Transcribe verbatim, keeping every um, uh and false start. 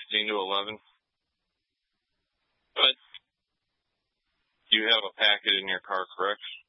sixteen to eleven. But you have a packet in your car, correct?